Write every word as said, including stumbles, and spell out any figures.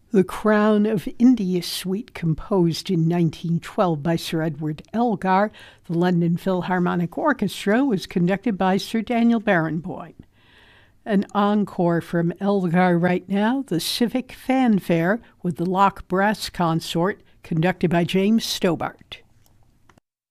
The Crown of India Suite, composed in nineteen twelve by Sir Edward Elgar, the London Philharmonic Orchestra, was conducted by Sir Daniel Barenboim. An encore from Elgar right now, the Civic Fanfare with the Loch Brass Consort, conducted by James Stobart.